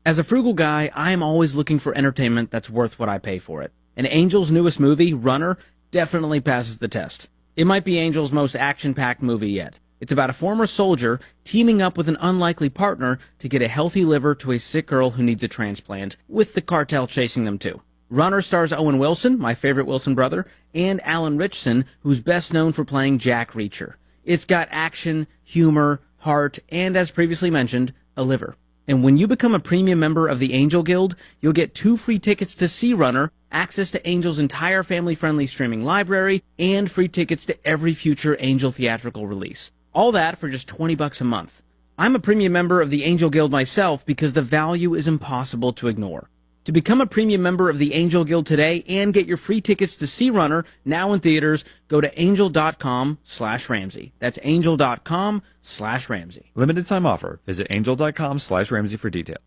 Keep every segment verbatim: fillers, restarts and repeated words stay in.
As a frugal guy, I am always looking for entertainment that's worth what I pay for it. And Angel's newest movie, Runner, definitely passes the test. It might be Angel's most action-packed movie yet. It's about a former soldier teaming up with an unlikely partner to get a healthy liver to a sick girl who needs a transplant, with the cartel chasing them too. Runner stars Owen Wilson, my favorite Wilson brother, and Alan Ritchson, who's best known for playing Jack Reacher. It's got action, humor, heart, and as previously mentioned, a liver. And when you become a premium member of the Angel Guild, you'll get two free tickets to see Runner, access to Angel's entire family-friendly streaming library, and free tickets to every future Angel theatrical release. All that for just twenty bucks a month. I'm a premium member of the Angel Guild myself because the value is impossible to ignore. To become a premium member of the Angel Guild today and get your free tickets to see Runner, now in theaters, go to angel.com slash Ramsey. That's angel.com slash Ramsey. Limited time offer. Visit angel.com slash Ramsey for details.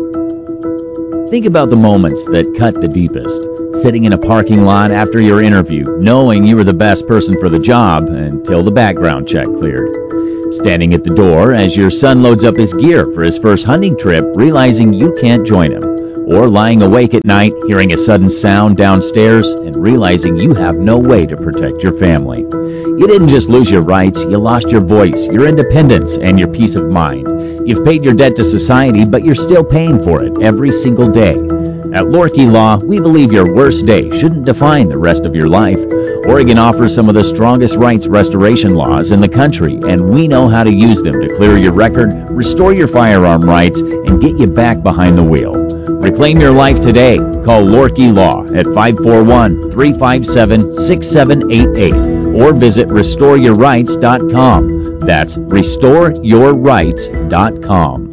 Think about the moments that cut the deepest. Sitting in a parking lot after your interview, knowing you were the best person for the job until the background check cleared. Standing at the door as your son loads up his gear for his first hunting trip, realizing you can't join him. Or lying awake at night, hearing a sudden sound downstairs and realizing you have no way to protect your family. You didn't just lose your rights, you lost your voice, your independence, and your peace of mind. You've paid your debt to society, but you're still paying for it every single day. At Lorkey Law, we believe your worst day shouldn't define the rest of your life. Oregon offers some of the strongest rights restoration laws in the country, and we know how to use them to clear your record, restore your firearm rights, and get you back behind the wheel. Reclaim your life today. Call Lorkey Law at five four one, three five seven, six seven eight eight or visit restore your rights dot com. That's restore your rights dot com.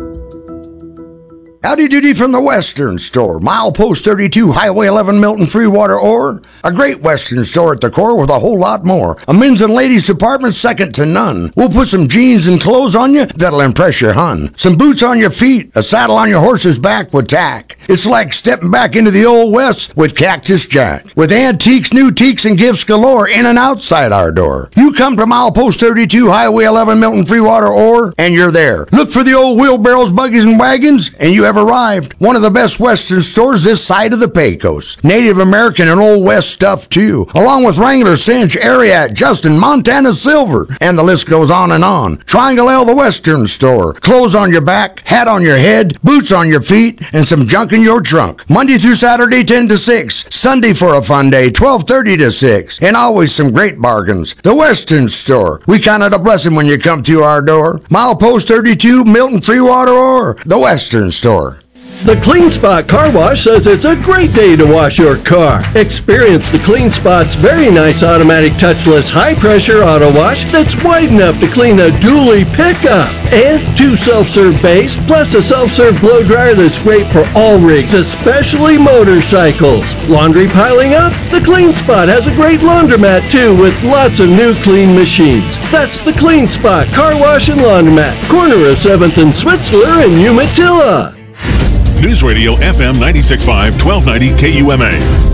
Howdy doody from the Western Store, Milepost thirty-two, Highway eleven, Milton, Freewater, or a great Western store at the core with a whole lot more. A men's and ladies department second to none. We'll put some jeans and clothes on you that'll impress your hun. Some boots on your feet, a saddle on your horse's back with tack. It's like stepping back into the old West with Cactus Jack. With antiques, new teaks, and gifts galore in and outside our door. You come to Milepost thirty-two, Highway eleven, Milton, Freewater, or, and you're there. Look for the old wheelbarrows, buggies, and wagons, and you have arrived. One of the best Western stores this side of the Pecos. Native American and Old West stuff too, along with Wrangler, Cinch, Ariat, Justin, Montana Silver, and the list goes on and on. Triangle L, the Western Store. Clothes on your back, hat on your head, boots on your feet, and some junk in your trunk. Monday through Saturday, ten to six. Sunday for a fun day, twelve thirty to six. And always some great bargains. The Western Store. We count it a blessing when you come to our door. Milepost thirty-two, Milton, Freewater, or the Western Store. The Clean Spot Car Wash says it's a great day to wash your car. Experience the Clean Spot's very nice automatic touchless high-pressure auto wash that's wide enough to clean a dually pickup. And two self-serve bays, plus a self-serve blow dryer that's great for all rigs, especially motorcycles. Laundry piling up? The Clean Spot has a great laundromat too with lots of new clean machines. That's the Clean Spot Car Wash and Laundromat, corner of seventh and Switzler in Umatilla. News Radio F M ninety-six point five, twelve ninety K U M A.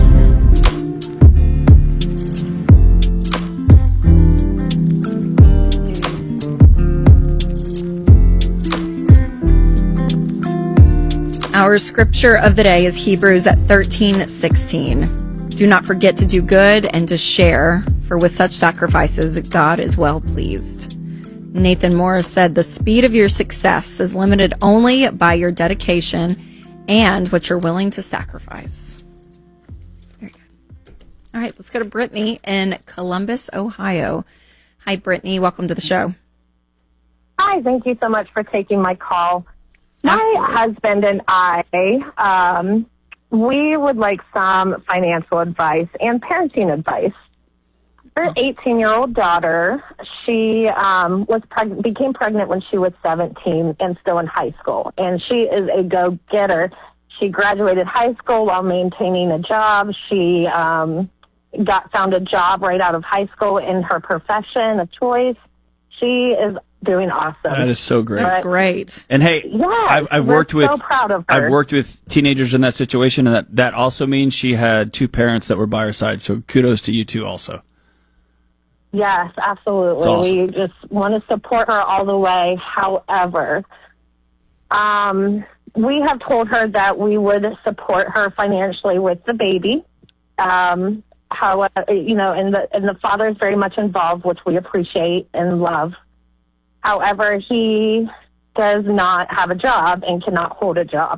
Our scripture of the day is Hebrews at thirteen sixteen. Do not forget to do good and to share, for with such sacrifices God is well pleased. Nathan Morris said, the speed of your success is limited only by your dedication and what you're willing to sacrifice. Very good. All right, let's go to Brittany in Columbus, Ohio. Hi, Brittany. Welcome to the show. Hi, thank you so much for taking my call. Absolutely. My husband and I, um, we would like some financial advice and parenting advice. Her eighteen-year-old daughter, she um, was preg- became pregnant when she was seventeen and still in high school. And she is a go-getter. She graduated high school while maintaining a job. She um, got found a job right out of high school in her profession of choice. She is doing awesome. That is so great. That's great. And hey, yes, I've, I've we're worked with so proud of her. I've worked with teenagers in that situation, and that, that also means she had two parents that were by her side. So kudos to you two also. Yes, absolutely. Awesome. We just want to support her all the way. However, um, we have told her that we would support her financially with the baby. Um, how, you know, and the, and the father is very much involved, which we appreciate and love. However, he does not have a job and cannot hold a job.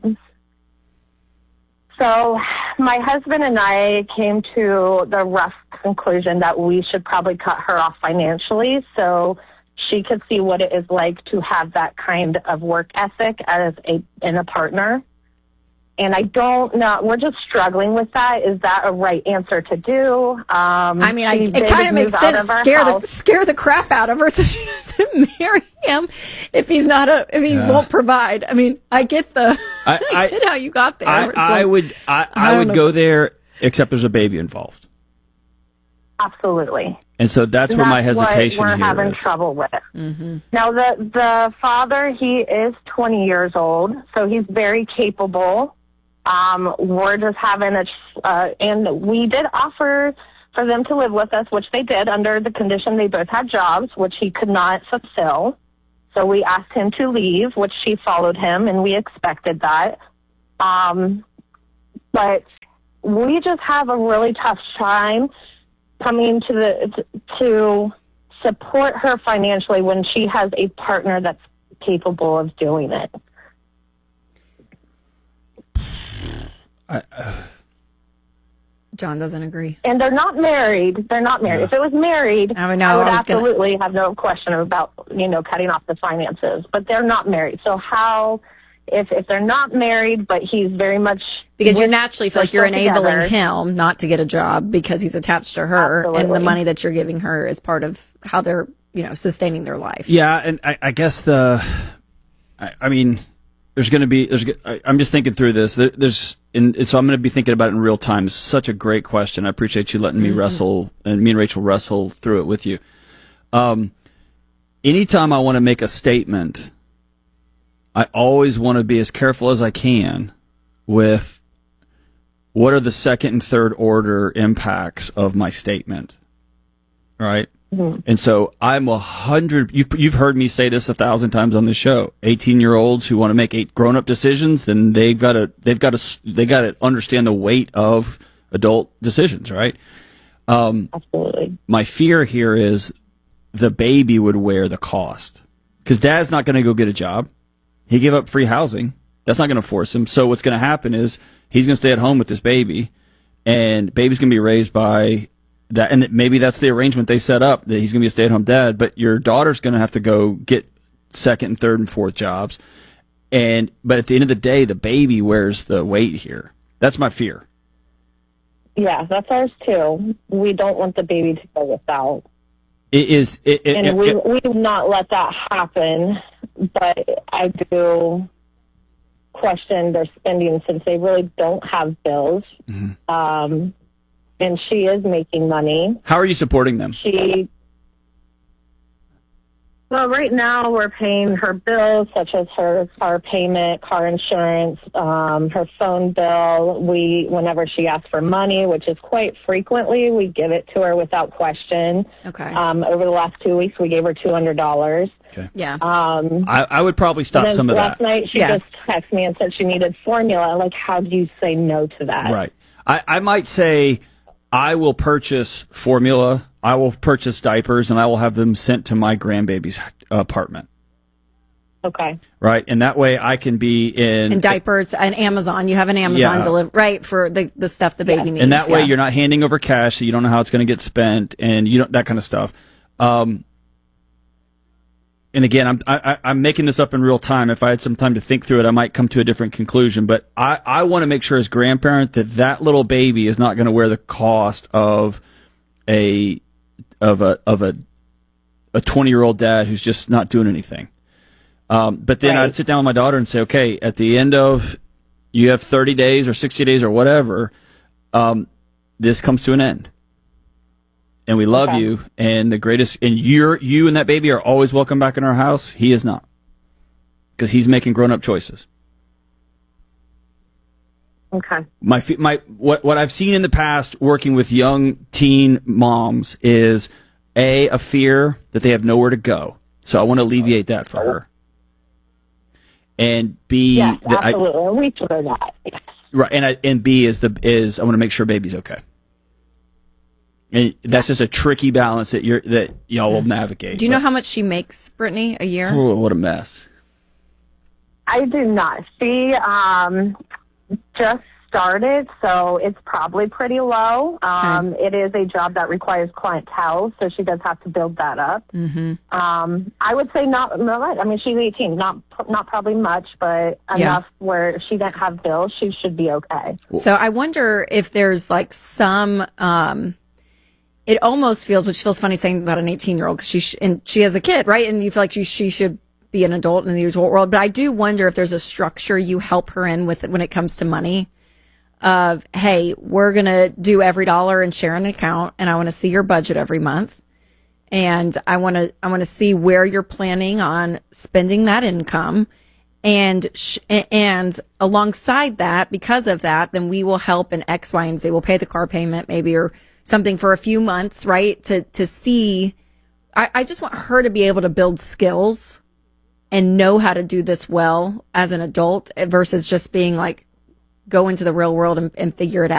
So my husband and I came to the rough conclusion that we should probably cut her off financially so she could see what it is like to have that kind of work ethic as a in a partner. And I don't know, we're just struggling with that. Is that a right answer to do? Um, I mean, I, she it did kind of makes move out sense. of our Scare the house. scare the crap out of her so she doesn't marry him if he's not a if he Yeah. won't provide. I mean, I get the I- I, I- get how you got there. I, It's I like- would I, I I don't would know. go there, except there's a baby involved, Absolutely. and so that's where my hesitation what we're here having is. trouble with. Mm-hmm. Now, the the father, he is twenty years old, so he's very capable. Um, we're just having a, uh, and we did offer for them to live with us, which they did under the condition they both had jobs, which he could not fulfill. So we asked him to leave, which she followed him, and we expected that. Um, but we just have a really tough time coming to the to support her financially when she has a partner that's capable of doing it. I, uh, John doesn't agree. And they're not married. They're not married. Yeah. If it was married, I would know, I would I was gonna- absolutely have no question about, you know, cutting off the finances. But they're not married. So how, if if they're not married, but he's very much Because you with- naturally feel they're like you're still enabling together. him not to get a job because he's attached to her, and the Absolutely. money that you're giving her is part of how they're, you know, sustaining their life. yeah, and I, I guess the, I, I mean, there's going to be there's I, I'm just thinking through this. There, there's and so I'm going to be thinking about it in real time. It's such a great question. I appreciate you letting me Mm-hmm. wrestle and me and Rachel wrestle through it with you. Um, anytime I want to make a statement, I always want to be as careful as I can with what are the second and third order impacts of my statement, right? Mm-hmm. And so I'm a hundred. You've you've heard me say this a thousand times on this show. Eighteen year olds who want to make eight grown up decisions, then they've got to they've got to they got to understand the weight of adult decisions, right? Um, Absolutely. my fear here is the baby would wear the cost because dad's not going to go get a job. He gave up free housing. That's not going to force him. So what's going to happen is he's going to stay at home with this baby, and baby's going to be raised by that. And maybe that's the arrangement they set up, that he's going to be a stay-at-home dad, but your daughter's going to have to go get second and third and fourth jobs. And but at the end of the day, the baby wears the weight here. That's my fear. Yeah, that's ours too. We don't want the baby to go without. It is. It, it, And it, we it- we do not let that happen, but I do question their spending since they really don't have bills. Mm-hmm. Um, and she is making money. how are you supporting them? She, well, right now we're paying her bills, such as her car payment, car insurance, um, her phone bill. We, whenever she asks for money, which is quite frequently, we give it to her without question. Okay. Um, over the last two weeks, we gave her two hundred dollars. yeah. Um, I, I would probably stop and then some of last that. night she Yeah. just texted me and said she needed formula. Like, how do you say no to that? Right. I, I might say I will purchase formula, I will purchase diapers, and I will have them sent to my grandbaby's apartment. Okay. Right. And that way I can be in. And diapers and Amazon. You have an Amazon Yeah. deliver right for the, the stuff the baby needs. and that way yeah. you're not handing over cash, so you don't know how it's going to get spent, and you don't, that kind of stuff. Um, and again, I'm I, I'm making this up in real time. If I had some time to think through it, I might come to a different conclusion. But I, I want to make sure as grandparent that that little baby is not going to wear the cost of a of a of a a twenty year old dad who's just not doing anything. Um, but then Right. I'd sit down with my daughter and say, okay, at the end of you have thirty days or sixty days or whatever, um, this comes to an end. And we love Okay. you, and the greatest, and you're, you and that baby are always welcome back in our house. He is not. Because he's making grown up choices. Okay. My, fe- my, what, what I've seen in the past working with young teen moms is A, a fear that they have nowhere to go. So I want to alleviate that for her. and B, Yes, that I- absolutely. And we should know that. Yes. right, and I, and B is the is I want to make sure baby's okay. And that's just a tricky balance that you're that y'all will navigate. Do you know how much she makes, Brittany, a year? Oh, what a mess. I do not. She um, just started, so it's probably pretty low. Um, It is a job that requires clientele, so she does have to build that up. Mm-hmm. Um, I would say not, not much. I mean, she's eighteen, not not probably much, but Yeah. enough where if she didn't have bills, she should be okay. So I wonder if there's like some. Um, it almost feels, which feels funny saying about an eighteen-year-old because she sh- and she has a kid, right? And you feel like she she should be an adult in the adult world. But I do wonder if there's a structure you help her in with when it comes to money. Of hey, we're gonna do every dollar and share an account, and I want to see your budget every month, and I want to I want to see where you're planning on spending that income. And sh- and alongside that, because of that, then we will help in X, Y, and Z. We'll pay the car payment, maybe, or something for a few months, right? To to see. I, I just want her to be able to build skills and know how to do this well as an adult versus just being like, go into the real world and, and figure it out.